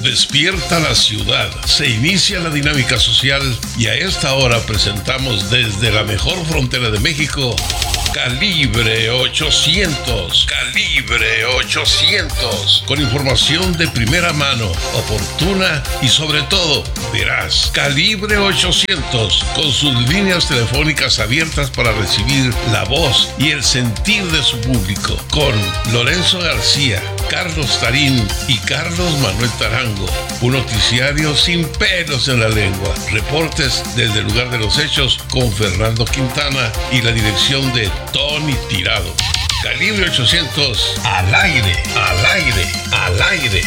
Despierta la ciudad, se inicia la dinámica social y a esta hora presentamos desde la mejor frontera de México, Calibre 800. Calibre 800. Con información de primera mano, oportuna y sobre todo veraz. Calibre 800. Con sus líneas telefónicas abiertas para recibir la voz y el sentir de su público. Con Lorenzo García, Carlos Tarín y Carlos Manuel Tarango. Un noticiario sin pelos en la lengua. Reportes desde el lugar de los hechos con Fernando Quintana y la dirección de Tony Tirado. Calibre 800, al aire, al aire, al aire.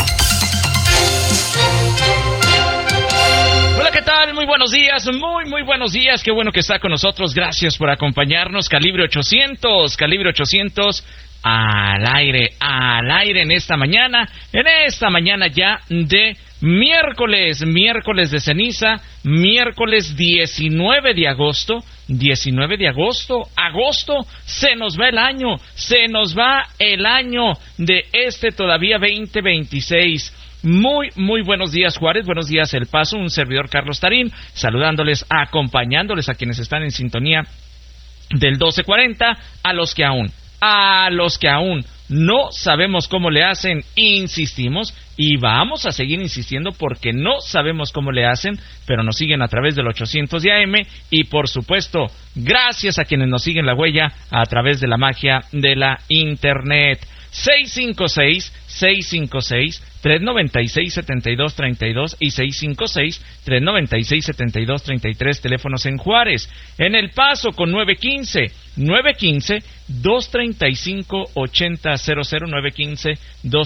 Hola, ¿qué tal? Muy buenos días, muy buenos días. Qué bueno que está con nosotros. Gracias por acompañarnos. Calibre 800, Calibre 800, al aire en esta mañana ya de miércoles de ceniza, miércoles 19 de agosto, agosto, se nos va el año de este todavía 2026. Muy buenos días, Juárez, buenos días, El Paso, un servidor Carlos Tarín, saludándoles, acompañándoles a quienes están en sintonía del 1240, a los que aún no sabemos cómo le hacen, insistimos y vamos a seguir insistiendo porque no sabemos cómo le hacen, pero nos siguen a través del 800 de AM y por supuesto, gracias a quienes nos siguen la huella a través de la magia de la Internet. 656-396-7232 y 656-396-7233, teléfonos en Juárez. En El Paso con 915-235-8000,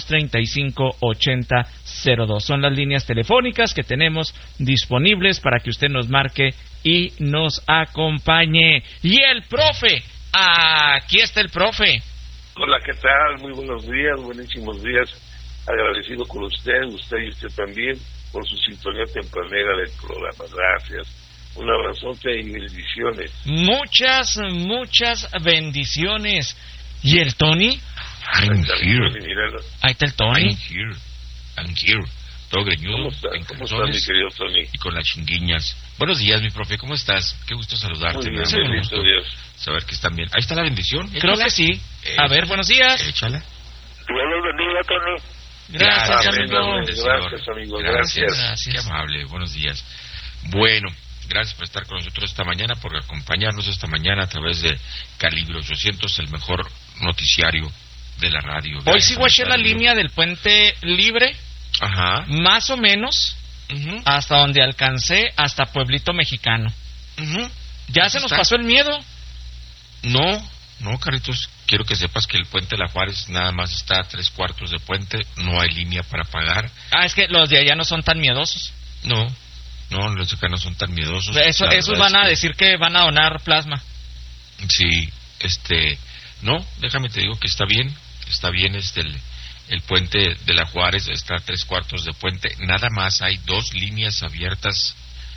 915-235-8002. Son las líneas telefónicas que tenemos disponibles para que usted nos marque y nos acompañe. Y el profe, aquí está el profe. Hola, ¿qué tal? Muy buenos días, buenísimos días. Agradecido con usted y usted también por su sintonía tempranera del programa. Gracias. Un abrazote y bendiciones. Muchas bendiciones. ¿Y el Tony? I'm here. Ahí está el Tony. I'm here. Todo greñudo. ¿Cómo está, mi querido Tony? Y con las chinguiñas. Buenos días, mi profe. ¿Cómo estás? Qué gusto saludarte. Muy bien, bendito Dios. Saber que están bien. Ahí está la bendición. Creo que sí. A ver, buenos días. Échala. Dios los bendiga, Tony. Gracias, amigo. Gracias, amigo. Gracias. Qué amable. Buenos días. Bueno, gracias por estar con nosotros esta mañana, por acompañarnos esta mañana a través de Calibre 800, el mejor noticiario de la radio. Hoy Gracias sí voy a echar la línea del Puente Libre. Ajá. Más o menos hasta donde alcancé, hasta Pueblito Mexicano. ¿Ya se nos pasó el miedo? No, Carlitos, quiero que sepas que el puente de la Juárez nada más está a 3/4 de puente, no hay línea para pagar. Es que los de allá no son tan miedosos. No, los de acá no son tan miedosos. Esos van a decir que van a donar plasma. Sí, no, déjame te digo que está bien el puente de la Juárez está a 3/4 de puente, nada más hay dos líneas abiertas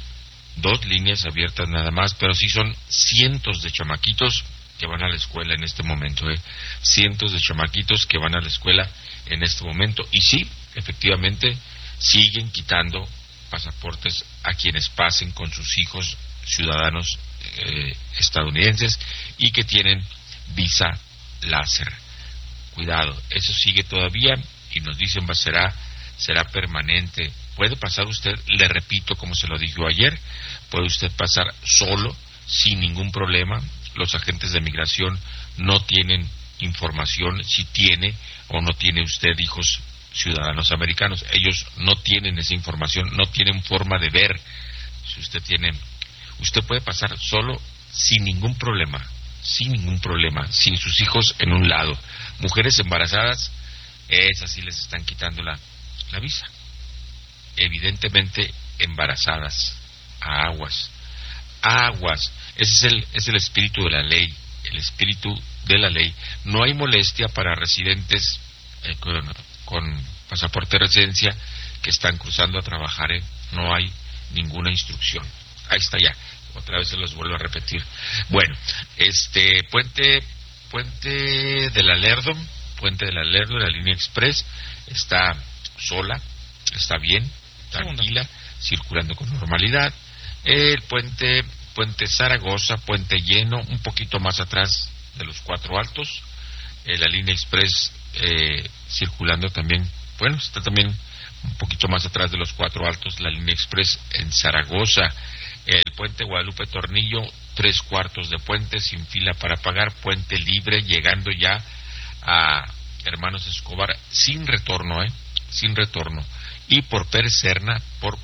nada más, pero sí son cientos de chamaquitos que van a la escuela en este momento, cientos de chamaquitos que van a la escuela en este momento, y sí, efectivamente, siguen quitando pasaportes a quienes pasen con sus hijos ciudadanos estadounidenses y que tienen visa láser. Cuidado, eso sigue todavía y nos dicen será permanente. Puede pasar usted, le repito como se lo dije ayer, puede usted pasar solo, sin ningún problema. Los agentes de migración no tienen información si tiene o no tiene usted hijos ciudadanos americanos. Ellos no tienen esa información, no tienen forma de ver si usted puede pasar solo, sin ningún problema, sin sus hijos en un lado. Mujeres embarazadas, esas sí les están quitando la visa. Evidentemente embarazadas, aguas. Ese es el espíritu de la ley. No hay molestia para residentes con pasaporte de residencia que están cruzando a trabajar. No hay ninguna instrucción. Ahí está ya. Otra vez se los vuelvo a repetir. Bueno, puente de la Lerdo, la línea express está sola, está bien, tranquila, circulando con normalidad. El puente Zaragoza, puente lleno, un poquito más atrás de los Cuatro Altos. La línea express circulando también, bueno, está también un poquito más atrás de los Cuatro Altos, la línea express en Zaragoza. El puente Guadalupe Tornillo, 3/4 de puente, sin fila para pagar, puente libre, llegando ya a Hermanos Escobar, sin retorno, sin retorno. Y por Perserna,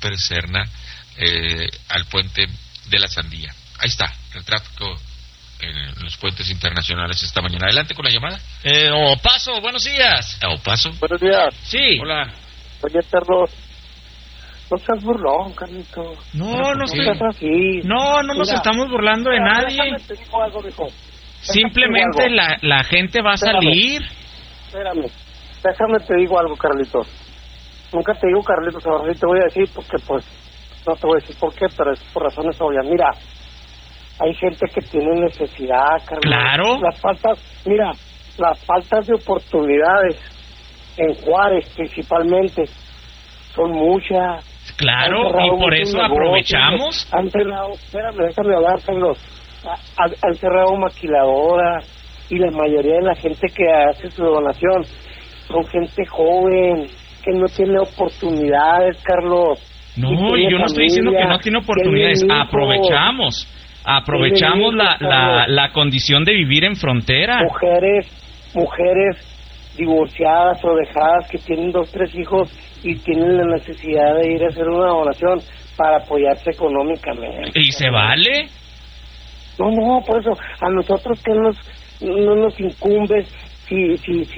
al puente de la Sandía. Ahí está, el tráfico en los puentes internacionales esta mañana. Adelante con la llamada. Paso, buenos días. Paso. Buenos días. Sí. Hola. Oye, Carlos, no seas burlón, Carlito. No seas así. No nos estamos burlando de nadie. Déjame te digo algo, mijo. Simplemente la gente va a salir. Espérame, déjame te digo algo, Carlitos. Nunca te digo Carlitos, ahora sí te voy a decir porque pues no te voy a decir por qué, pero es por razones obvias. Mira, hay gente que tiene necesidad, Carlos. Claro. Las faltas de oportunidades en Juárez principalmente son muchas. Claro, y por eso aprovechamos. Han cerrado, espérame, déjame hablar, Carlos. Han cerrado maquiladoras y la mayoría de la gente que hace su donación son gente joven que no tiene oportunidades, Carlos. No, y yo no estoy diciendo que no tiene oportunidades. Aprovechamos la condición de vivir en frontera. Mujeres divorciadas o dejadas que tienen 2, 3 hijos y tienen la necesidad de ir a hacer una donación para apoyarse económicamente. ¿Y se vale? No, por eso a nosotros que no nos incumbe si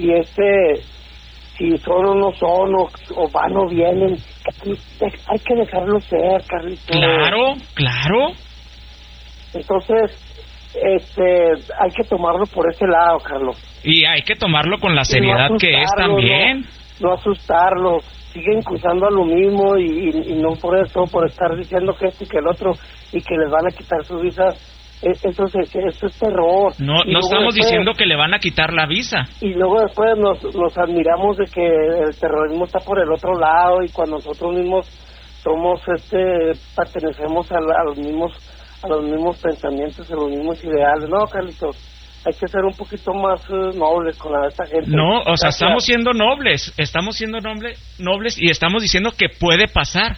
son o no son o van o vienen. Hay que dejarlo ser, Carlitos. Claro. Entonces, hay que tomarlo por ese lado, Carlos. Y hay que tomarlo con la seriedad que es también. No asustarlo. Siguen cruzando a lo mismo y no por eso, por estar diciendo que esto y que el otro y que les van a quitar su visa. Eso es terror. No estamos diciendo que le van a quitar la visa. Y luego después nos admiramos de que el terrorismo está por el otro lado y cuando nosotros mismos somos pertenecemos a los mismos pensamientos, a los mismos ideales. No, Carlitos, hay que ser un poquito más nobles con esta gente. No, o sea, estamos siendo nobles y estamos diciendo que puede pasar.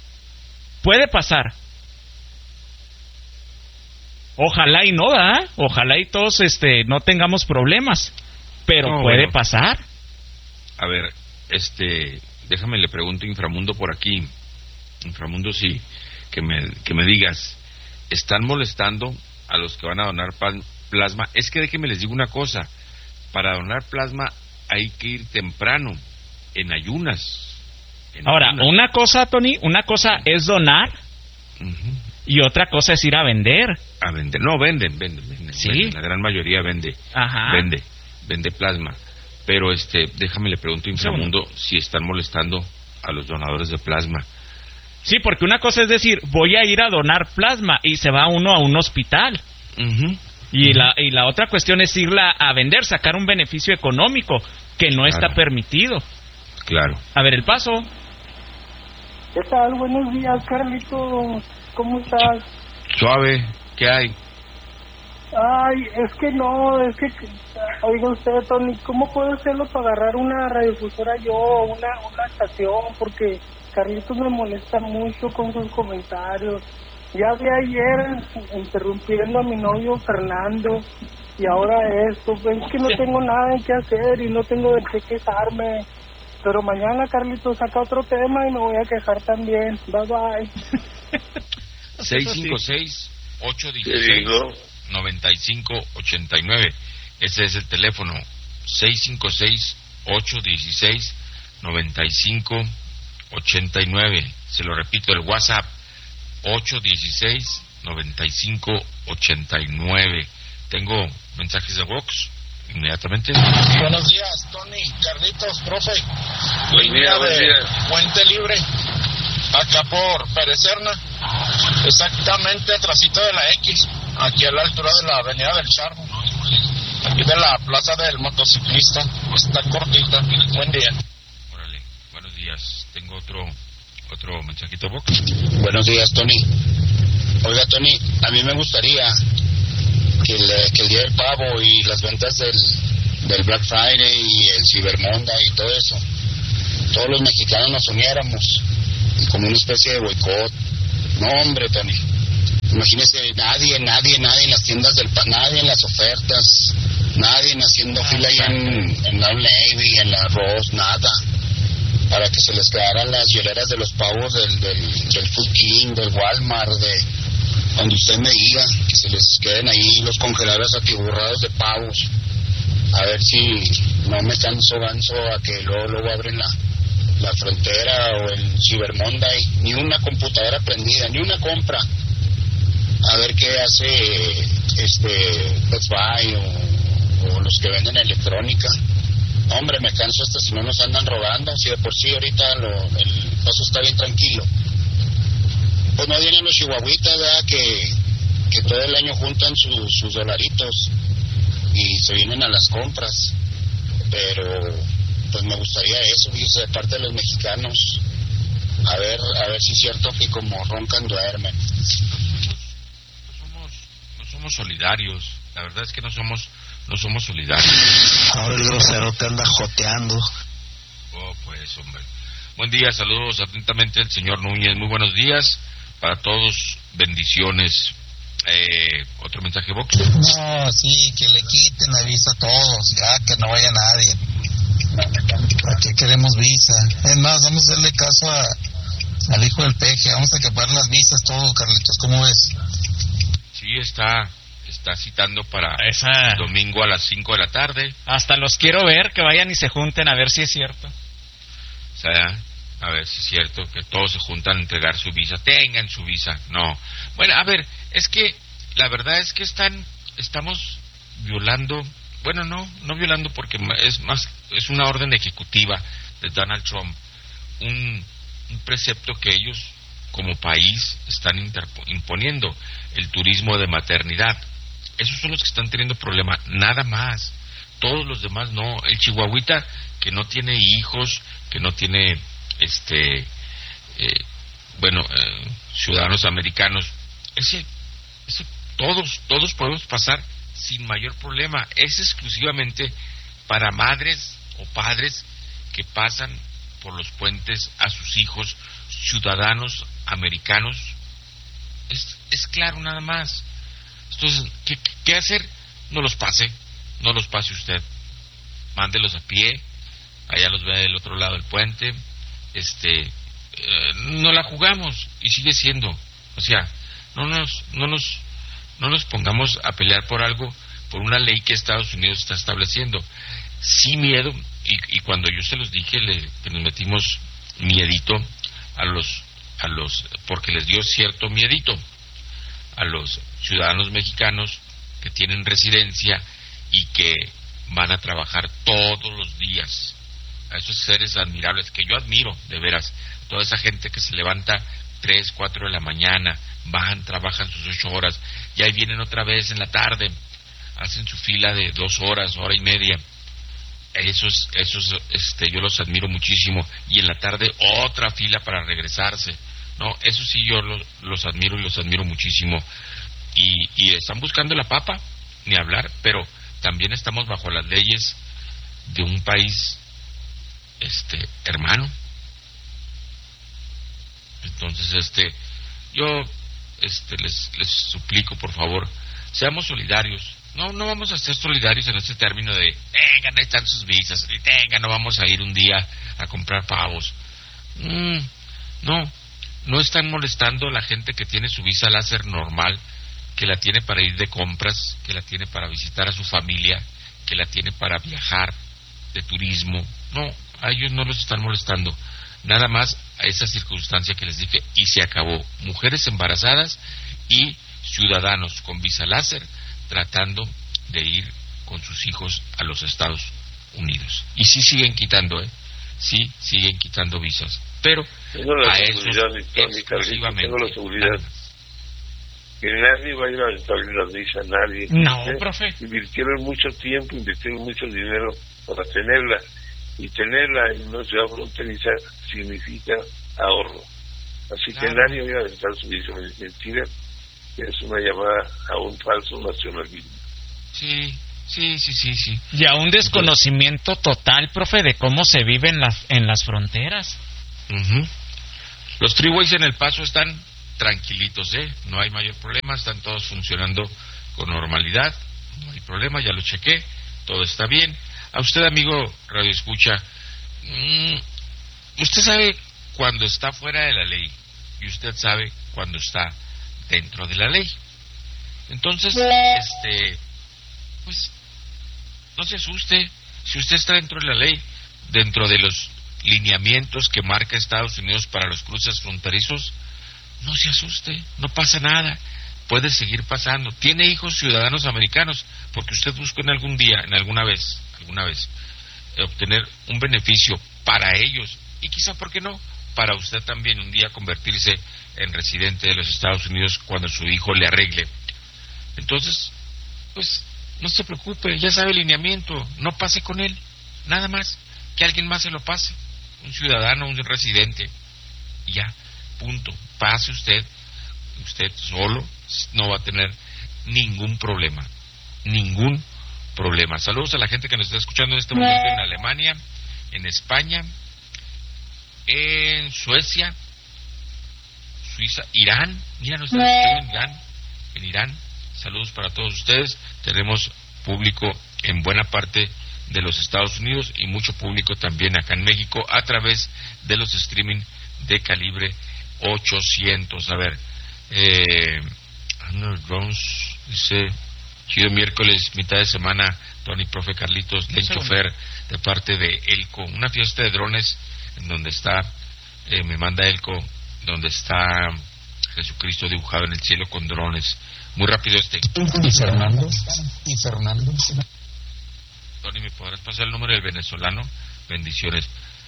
Ojalá y no, ojalá y todos no tengamos problemas, pero puede pasar. A ver, déjame le pregunto Inframundo por aquí. Inframundo, sí, que me digas, ¿están molestando a los que van a donar plasma? Es que déjenme les digo una cosa, para donar plasma hay que ir temprano, en ayunas. Ahora, una cosa, Tony, es donar. Uh-huh. Y otra cosa es ir a vender. No, venden. ¿Sí? Venden, la gran mayoría vende. Ajá. Vende plasma. Pero déjame le pregunto Inframundo si están molestando a los donadores de plasma. Sí, porque una cosa es decir, voy a ir a donar plasma y se va uno a un hospital. Uh-huh. Y la otra cuestión es irla a vender, sacar un beneficio económico que no está permitido. Claro. A ver, el paso. ¿Qué tal? Buenos días, Carlitos. ¿Cómo estás? Suave, ¿qué hay? Ay, es que oiga usted, Tony, ¿cómo puedo hacerlo para agarrar una radiodifusora una estación? Porque Carlitos me molesta mucho con sus comentarios. Ya hablé ayer interrumpiendo a mi novio Fernando y ahora esto, pues es que no tengo nada en qué hacer y no tengo de qué quejarme. Pero mañana Carlitos saca otro tema y me voy a quejar también. Bye bye. 656-816-9589. Ese es el teléfono. 656-816-9589. Se lo repito, el WhatsApp 816-9589. Tengo mensajes de Vox inmediatamente. Buenos días, Tony, Carlitos, profe. Buen día. Puente Libre, acá por Perecerna, exactamente atrásito de la X, aquí a la altura de la Avenida del Charro, aquí de la Plaza del Motociclista. Está cortita. Buen día. Órale, Buenos días. Tengo otro mensajito, Box. Buenos días, Tony. Oiga, Tony, a mí me gustaría que el día del pavo y las ventas del Black Friday y el Cyber Monday y todo eso, todos los mexicanos nos uniéramos como una especie de boicot. No, hombre, Tony. Imagínese, nadie en las tiendas nadie en las ofertas, nadie haciendo fila allá en la Navy, en la Ross, nada. Para que se les quedaran las hieleras de los pavos del Food King, del Walmart, de donde usted me diga, que se les queden ahí los congeladores atiborrados de pavos. A ver si no me canso a que luego abren la frontera o el Cyber Monday. Ni una computadora prendida, ni una compra. A ver qué hace Best Buy o los que venden electrónica. Hombre, me canso hasta si no nos andan robando. Si de por sí ahorita el paso está bien tranquilo. Pues no vienen los chihuahuitas, ¿verdad? Que todo el año juntan sus dolaritos y se vienen a las compras. Pero pues me gustaría eso, fíjese, de parte de los mexicanos. A ver si es cierto que como roncan duermen. No somos solidarios. La verdad es que no somos solidarios. Ahora el grosero te anda joteando. Oh, pues, hombre. Buen día, saludos atentamente el señor Núñez. Muy buenos días para todos, bendiciones. Otro mensaje, Vox. No, sí, que le quiten la visa a todos, ya, que no vaya nadie. ¿Para qué queremos visa? Es más, vamos a hacerle caso al hijo del peje, vamos a acabar las visas, todo, Carlitos, ¿cómo ves? Sí, está citando para el domingo a las 5 de la tarde. Hasta los quiero ver, que vayan y se junten a ver si es cierto. O sea, a ver si es cierto que todos se juntan a entregar su visa. Tengan su visa. No. Bueno, a ver, es que la verdad es que estamos violando, bueno, no violando porque es una orden ejecutiva de Donald Trump, un precepto que ellos como país están imponiendo, el turismo de maternidad. Esos son los que están teniendo problema, nada más. Todos los demás no. El chihuahuita que no tiene hijos, que no tiene ciudadanos americanos, ese todos podemos pasar sin mayor problema. Es exclusivamente para madres o padres que pasan por los puentes a sus hijos ciudadanos americanos. Es claro, nada más. Entonces, ¿qué hacer? No los pase usted. Mándelos a pie, allá los ve del otro lado del puente. No la jugamos y sigue siendo. O sea, no nos pongamos a pelear por algo, por una ley que Estados Unidos está estableciendo. Sí, miedo, y cuando yo se los dije, que nos metimos miedito a los porque les dio cierto miedito a los ciudadanos mexicanos que tienen residencia y que van a trabajar todos los días, a esos seres admirables que yo admiro, de veras, toda esa gente que se levanta 3, 4 de la mañana, van, trabajan sus 8 horas, y ahí vienen otra vez en la tarde, hacen su fila de 2 horas, hora y media. Esos yo los admiro muchísimo, y en la tarde otra fila para regresarse. No, eso sí yo los admiro y los admiro muchísimo, y están buscando la papa, ni hablar, pero también estamos bajo las leyes de un país hermano. Entonces yo les suplico, por favor, seamos solidarios. No vamos a ser solidarios en este término de vengan, ahí están sus visas, y no vamos a ir un día a comprar pavos. No están molestando a la gente que tiene su visa láser normal, que la tiene para ir de compras, que la tiene para visitar a su familia, que la tiene para viajar de turismo. No, a ellos no los están molestando. Nada más a esa circunstancia que les dije, y se acabó. Mujeres embarazadas y ciudadanos con visa láser tratando de ir con sus hijos a los Estados Unidos. Y sí siguen quitando, sí siguen quitando visas. Pero a esos exclusivamente. Tengo la seguridad que nadie va a ir a aventarle las visas, nadie. No, profe. Invirtieron mucho tiempo, invirtieron mucho dinero para tenerla. y tenerla en una ciudad fronteriza significa ahorro. Así que nadie va a aventar su mentira, que es una llamada a un falso nacionalismo. Sí. Y a un desconocimiento total, profe, de cómo se vive en las fronteras. Los freeways en El Paso están tranquilitos, no hay mayor problema, están todos funcionando con normalidad, no hay problema, ya lo chequé, todo está bien. A usted, amigo Radio Escucha, usted sabe cuando está fuera de la ley y usted sabe cuando está dentro de la ley. Entonces, pues no se asuste. Si usted está dentro de la ley, dentro de los lineamientos que marca Estados Unidos para los cruces fronterizos, no se asuste, no pasa nada, puede seguir pasando. Tiene hijos ciudadanos americanos, porque usted buscó en algún día, en alguna vez, obtener un beneficio para ellos, y quizá, ¿por qué no?, para usted también un día convertirse en residente de los Estados Unidos cuando su hijo le arregle. Entonces, pues, no se preocupe, ya sabe el lineamiento, no pase con él, nada más, que alguien más se lo pase, un ciudadano, un residente, y ya, punto. Pase usted solo, no va a tener ningún problema. Saludos a la gente que nos está escuchando en este momento en Alemania, en España, en Suecia, Suiza, Irán. Mira, nos están escuchando en Irán. Saludos para todos ustedes. Tenemos público en buena parte de los Estados Unidos y mucho público también acá en México a través de los streaming de Calibre 800. A ver, Arnold Jones dice: chido miércoles, mitad de semana, Tony, profe Carlitos, Len Chofer, de parte de Elco, una fiesta de drones en donde está, me manda Elco, donde está Jesucristo dibujado en el cielo con drones. Muy rápido ¿Y Fernando? Tony, ¿me podrás pasar el número del venezolano? Bendiciones.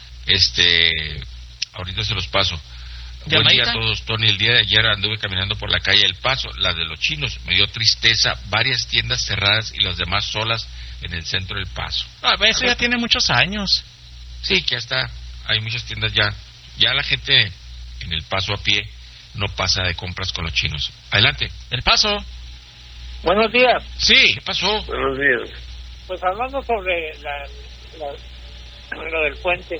Ahorita se los paso. Buen día a todos, Tony. El día de ayer anduve caminando por la calle El Paso, la de los chinos. Me dio tristeza, varias tiendas cerradas y las demás solas en el centro del Paso. Eso ya tiene muchos años. Sí, que ya está. Hay muchas tiendas ya. Ya la gente en El Paso a pie no pasa de compras con los chinos. Adelante. El Paso. Buenos días. Sí, ¿qué pasó? Buenos días. Pues hablando sobre lo del puente,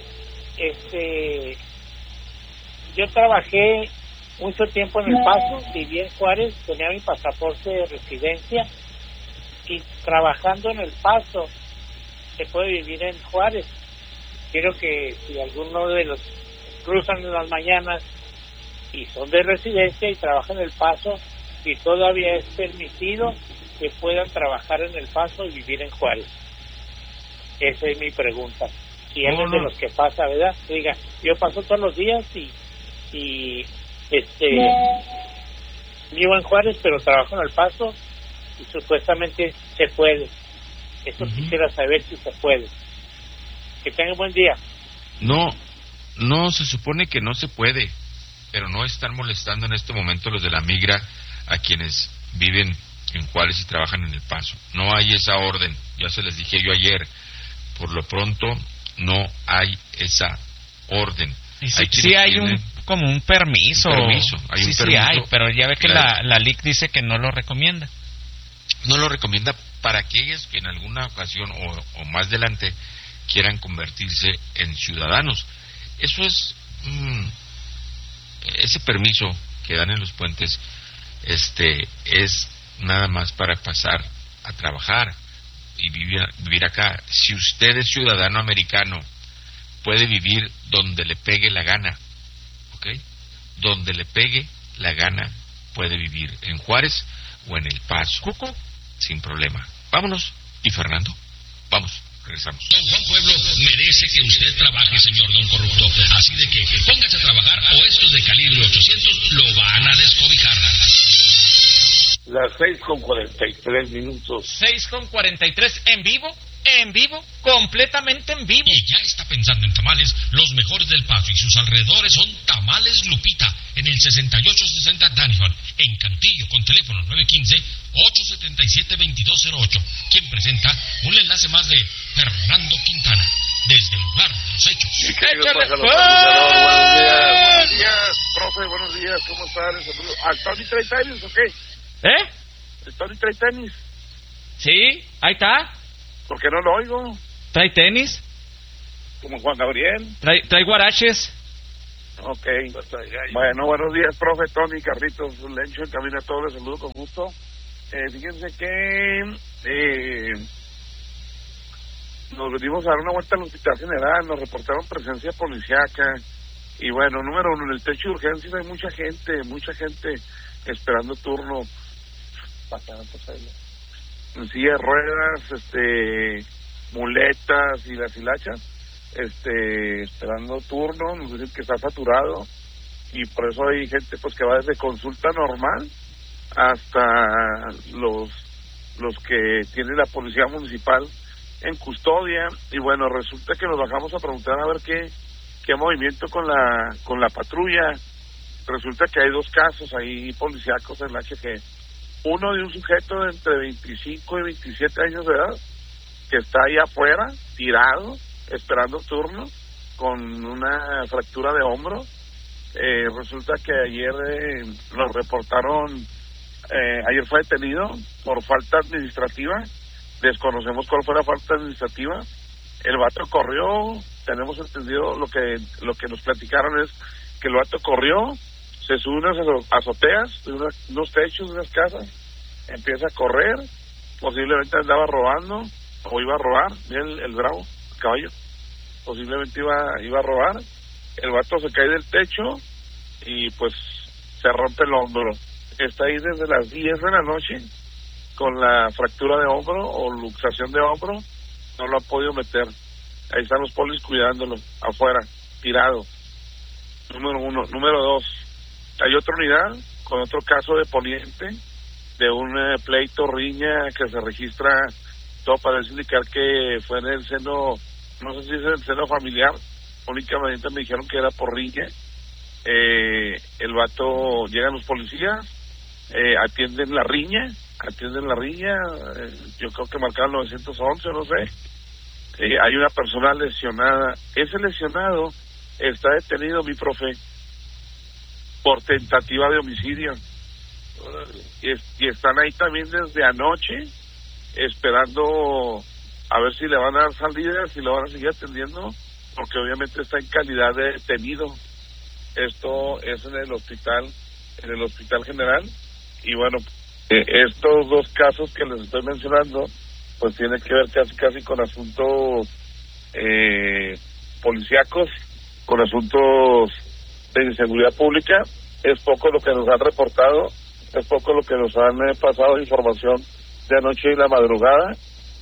yo trabajé mucho tiempo en El Paso, viví en Juárez, tenía mi pasaporte de residencia, y trabajando en El Paso se puede vivir en Juárez. Quiero que si alguno de los cruzan en las mañanas y son de residencia y trabajan en El Paso, si todavía es permitido que puedan trabajar en El Paso y vivir en Juárez. Esa es mi pregunta. Si alguien de los que pasa, ¿verdad? Diga, yo paso todos los días y vivo en Juárez, pero trabajo en El Paso y supuestamente se puede. Eso quisiera saber si se puede. Que tengan buen día. No, se supone que no se puede, pero no están molestando en este momento los de la migra a quienes viven en Juárez y trabajan en El Paso. No hay esa orden, ya se les dije yo ayer. Por lo pronto no hay esa orden. Sí hay como un permiso. Sí hay, pero ya ve que la LIC dice que no lo recomienda. No lo recomienda para aquellos que en alguna ocasión o más adelante quieran convertirse en ciudadanos. Eso es ese permiso que dan en los puentes es nada más para pasar a trabajar y vivir acá. Si usted es ciudadano americano, puede vivir donde le pegue la gana, ¿ok? Donde le pegue la gana puede vivir, en Juárez o en El Paso, sin problema. Vámonos. Y Fernando, vamos, regresamos. Don Juan Pueblo merece que usted trabaje, señor don corrupto. Así de que póngase a trabajar o estos de Calibre 800 lo van a descobijar. Las 6:43. 6:43 en vivo, completamente en vivo. Y ya está pensando en tamales, los mejores del Paso y sus alrededores son Tamales Lupita, en el 6860 Daniford, en Cantillo, con teléfono 915-877-2208, quien presenta un enlace más de Fernando Quintana. desde el lugar de los hechos. Buenos días, profe, buenos días, ¿cómo están? ¿Al Tony trae tenis o qué? ¿El Tony trae tenis? Sí, ahí está. ¿Por qué no lo oigo? ¿Trae tenis? Como Juan Gabriel. ¿Trae guaraches? Ok. Bueno, buenos días, profe, Tony, Carlitos, Lencho, en camino a todos, les saludo con gusto. Fíjense que nos venimos a dar una vuelta al Hospital General, nos reportaron presencia policíaca. Y bueno, número uno, en el techo de urgencias hay mucha gente esperando turno. En silla de ruedas, muletas y las hilachas, esperando turno, nos dicen que está saturado, y por eso hay gente pues que va desde consulta normal hasta los que tiene la policía municipal en custodia. Y bueno, resulta que nos bajamos a preguntar a ver qué movimiento con la patrulla. Resulta que hay 2 casos ahí policíacos en la HG. Uno de un sujeto de entre 25 y 27 años de edad que está ahí afuera, tirado, esperando turno, con una fractura de hombro. Resulta que ayer lo reportaron, ayer fue detenido por falta administrativa. Desconocemos cuál fue la falta administrativa. El vato corrió, tenemos entendido lo que nos platicaron es que el vato corrió, se sube unas azoteas, unos techos de unas casas, empieza a correr, posiblemente andaba robando o iba a robar, mira el bravo, el caballo, posiblemente iba a robar. El vato se cae del techo y pues se rompe el hombro. Está ahí desde las 10 de la noche con la fractura de hombro o luxación de hombro, no lo han podido meter. Ahí están los polis cuidándolo afuera, tirado. Número uno. Número 2, hay otra unidad con otro caso de Poniente, de un pleito riña que se registra. Todo parece indicar que fue en el seno, no sé si es en el seno familiar, únicamente me dijeron que era por riña. El vato, llegan los policías, atienden la riña, yo creo que marcaron 911, no sé. Hay una persona lesionada. Ese lesionado está detenido, mi profe, por tentativa de homicidio. Y están ahí también desde anoche, esperando a ver si le van a dar salida, si lo van a seguir atendiendo, porque obviamente está en calidad de detenido. Esto es en el hospital general. Y bueno, estos 2 casos que les estoy mencionando pues tienen que ver casi con asuntos policíacos, con asuntos de inseguridad pública. Es poco lo que nos han reportado, es poco lo que nos han pasado información de anoche y la madrugada,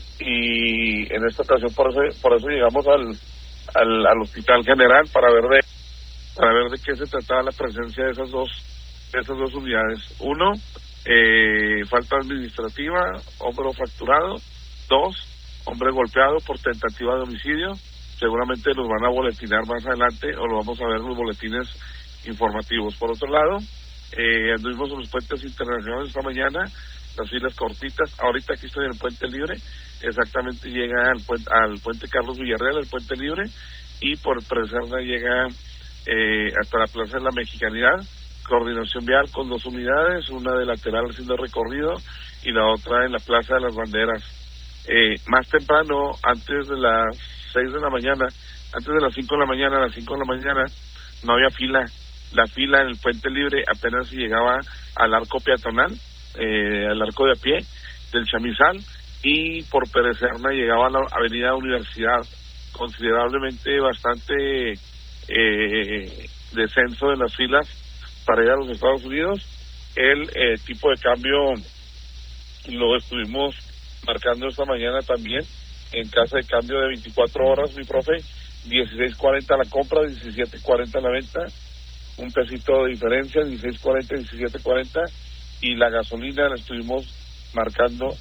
y en esta ocasión por eso llegamos al hospital general para ver de qué se trataba la presencia de esas dos unidades. Uno, falta administrativa, hombro fracturado. 2, hombre golpeado por tentativa de homicidio. Seguramente los van a boletinar más adelante, o lo vamos a ver en los boletines informativos. Por otro lado, anduvimos en los puentes internacionales esta mañana, las filas cortitas. Ahorita aquí estoy en el Puente Libre, exactamente llega al puente Carlos Villarreal, el Puente Libre, y por Preserna llega hasta la Plaza de la Mexicanidad. Coordinación vial con 2 unidades, una de lateral haciendo recorrido y la otra en la Plaza de las Banderas. Más temprano, antes de las 6 de la mañana, antes de las 5 de la mañana, a las 5 de la mañana, no había fila. La fila en el Puente Libre apenas si llegaba al arco peatonal, al arco de a pie del Chamizal, y por Perecerna llegaba a la avenida Universidad. Considerablemente bastante descenso de las filas para ir a los Estados Unidos. El tipo de cambio lo estuvimos marcando esta mañana también en casa de cambio de 24 horas, mi profe. 16.40 la compra, 17.40 la venta, un pesito de diferencia, 16.40, 17.40. Y la gasolina la estuvimos marcando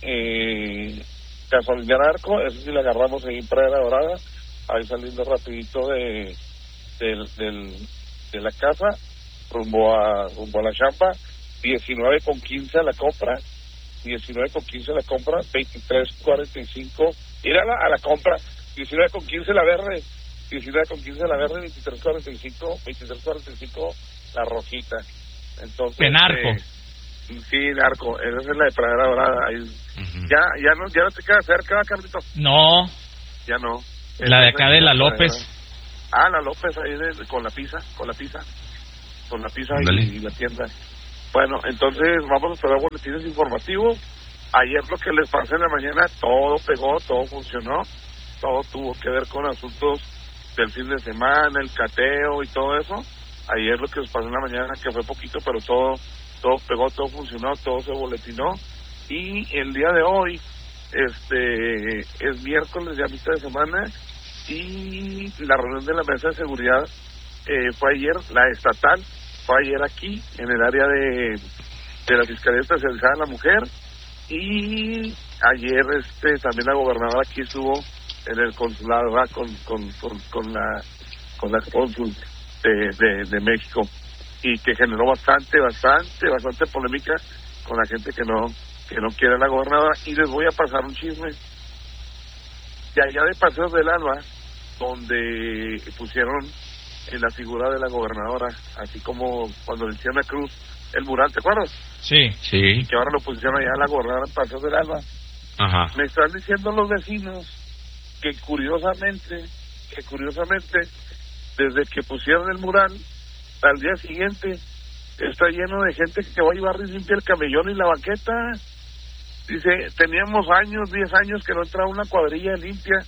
en gasolinera Arco, eso sí la agarramos ahí en Pradera Dorada, ahí saliendo rapidito de la casa rumbo a la Champa. 19.15 la compra, 19.15 la compra, 23.45 ir a la compra, 19 con 15 la verde, 19 con 15 la verde, 23:45 la rojita. Entonces, en arco. Sí, en arco, esa es la de Pradera Dorada. Ahí, ya no te queda cerca, Carlito. No. Ya no. La de acá de la López. La López, ahí con la pizza y la tienda. Bueno, entonces vamos a esperar boletines informativos. Ayer lo que les pasé en la mañana, todo pegó, todo funcionó, todo tuvo que ver con asuntos del fin de semana, el cateo y todo eso. Ayer lo que les pasé en la mañana, que fue poquito, pero todo pegó, todo funcionó, todo se boletinó. Y el día de hoy, es miércoles, ya mitad de semana, y la reunión de la mesa de seguridad fue ayer, la estatal, fue ayer aquí, en el área de la Fiscalía Especializada de la Mujer, y ayer también la gobernadora aquí estuvo en el consulado, ¿verdad? con la cónsul de México, y que generó bastante polémica con la gente que no quiere a la gobernadora. Y les voy a pasar un chisme de allá de Paseos del Alba, donde pusieron en la figura de la gobernadora, así como cuando le hicieron a Cruz el mural, ¿te acuerdas? Sí. Y que ahora lo pusieron allá a la gobernadora en Paseos del Alba. Ajá. Me están diciendo los vecinos que curiosamente, desde que pusieron el mural, al día siguiente está lleno de gente que va a llevar y limpia el camellón y la banqueta. Dice, teníamos 10 años que no entraba una cuadrilla limpia,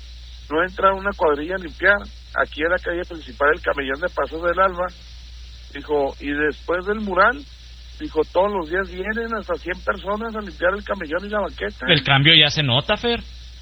a limpiar aquí en la calle principal del camellón de Pasos del Alba. Dijo, y después del mural, dijo, todos los días vienen hasta 100 personas a limpiar el camellón y la banqueta. El cambio ya se nota, Fer.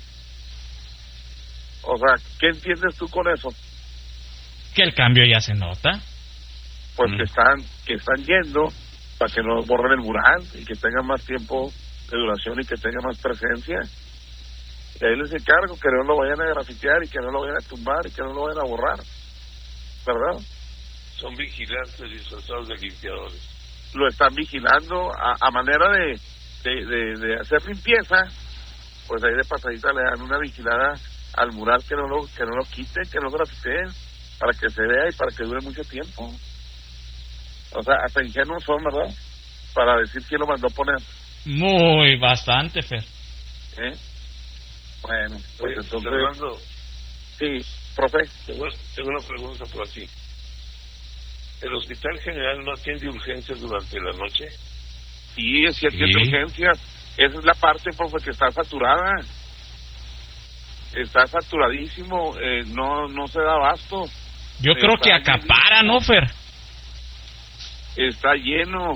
O sea, ¿qué entiendes tú con eso? Que el cambio ya se nota. Pues que están yendo para que no borren el mural y que tengan más tiempo de duración y que tenga más presencia. Y ahí les encargo que no lo vayan a grafitear y que no lo vayan a tumbar y que no lo vayan a borrar, ¿verdad? Son vigilantes disfrazados de limpiadores. Lo están vigilando a manera de hacer limpieza. Pues ahí de pasadita le dan una vigilada al mural, que no lo quiten, que no lo grafiteen, para que se vea y para que dure mucho tiempo. O sea, hasta ingenuos son, ¿verdad? Para decir quién lo mandó poner. Muy, bastante, Fer. Bueno, pues entonces... Fernando, sí, profe. Tengo una pregunta por aquí. ¿El Hospital General no atiende urgencias durante la noche? Sí, es que atiende urgencias. Esa es la parte, profe, que está saturada. Está saturadísimo, no se da abasto. Yo creo que acapara, ¿no, Fer? Está lleno.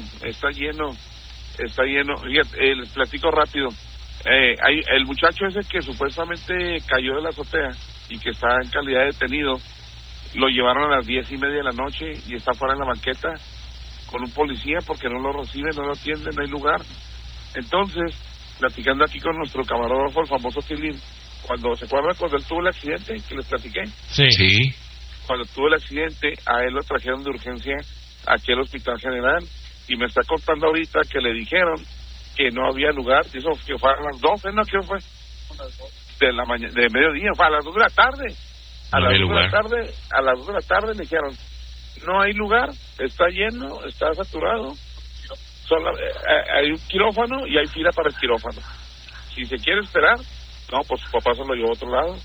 Fíjate, les platico rápido. Hay el muchacho ese que supuestamente cayó de la azotea y que está en calidad de detenido, lo llevaron a las 10:30 de la noche y está fuera en la banqueta con un policía porque no lo reciben, no lo atienden, no hay lugar. Entonces, platicando aquí con nuestro camarógrafo, el famoso Tilín, cuando se acuerdan cuando él tuvo el accidente que les platiqué, sí, cuando tuvo el accidente a él lo trajeron de urgencia aquí al Hospital General y me está contando ahorita que le dijeron que no había lugar. Eso que fue a las 12, ¿no? ¿Qué fue? De la mañana, de mediodía, fue a las 2 de la tarde. A las 2 de la tarde le dijeron, no hay lugar, está lleno, está saturado. Hay un quirófano y hay fila para el quirófano. Si se quiere esperar, no, pues su papá se lo llevó a otro lado.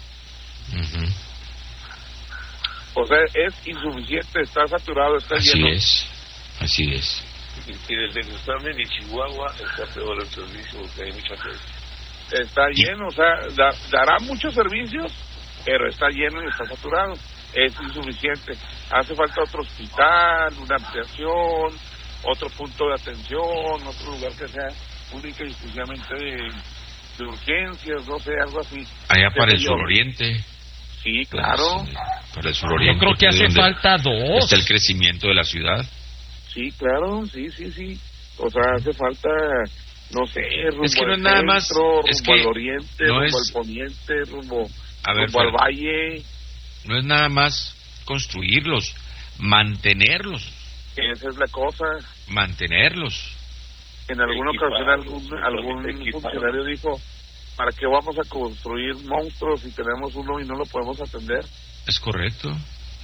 O sea, es insuficiente, está saturado, está lleno. Así es. Y desde que están en Chihuahua está peor el servicio porque hay mucha gente. Está lleno, o sea, dará muchos servicios, pero está lleno y está saturado. Es insuficiente. Hace falta otro hospital, una ampliación, otro punto de atención, otro lugar que sea única y exclusivamente de urgencias, no sé, algo así. Allá para el suroriente. Sí, claro. Para el suroriente. Yo creo que hace falta 2. Está el crecimiento de la ciudad. Sí, claro, sí. O sea, hace falta, no sé, rumbo es que no al es nada más, centro, es rumbo que al oriente, no rumbo es, al poniente, rumbo al valle. No es nada más construirlos, mantenerlos. Esa es la cosa. Mantenerlos. En alguna ocasión algún funcionario dijo ¿Para qué vamos a construir monstruos si tenemos uno y no lo podemos atender? Es correcto.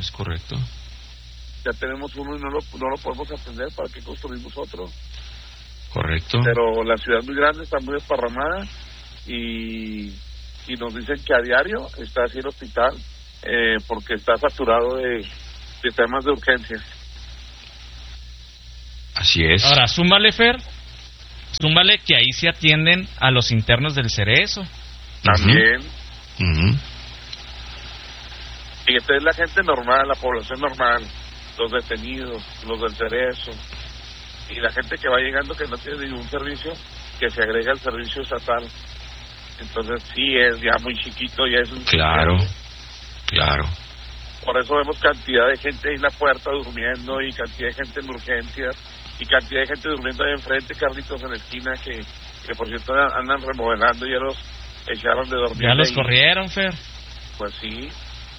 Ya tenemos uno y no lo podemos atender, ¿para qué construimos otro? Correcto. Pero la ciudad muy grande está muy desparramada y nos dicen que a diario está así el hospital porque está saturado de temas de urgencia. Así es. Ahora, súmale, Fer, que ahí se atienden a los internos del Cerezo. También. Uh-huh. Y entonces la gente normal, la población normal, los detenidos, los del Cerezo, y la gente que va llegando que no tiene ningún servicio, que se agrega al servicio estatal. Entonces sí, es ya muy chiquito, ya es un... Claro. Por eso vemos cantidad de gente ahí en la puerta durmiendo, y cantidad de gente en urgencias, y cantidad de gente durmiendo ahí enfrente, Carlitos, en la esquina, que por cierto andan remodelando y ya los echaron de dormir. Ya los ahí. corrieron, Fer. Pues sí.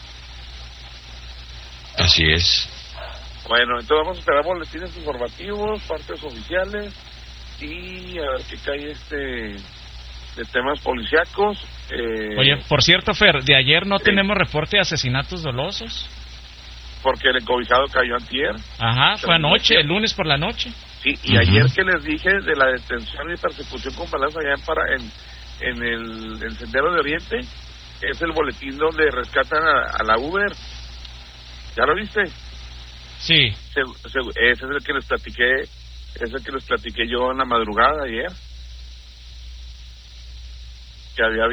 Así es. Bueno, entonces vamos a esperar boletines informativos, partes oficiales, y a ver qué cae de temas policíacos. Oye, por cierto, Fer, de ayer no tenemos reporte de asesinatos dolosos. Porque el encobijado cayó antier. Ajá, fue anoche, el lunes por la noche. Sí, y ayer que les dije de la detención y persecución con balas allá en el Sendero de Oriente, es el boletín donde rescatan a la Uber. ¿Ya lo viste? Sí. Ese es el que les platiqué yo en la madrugada ayer. Que había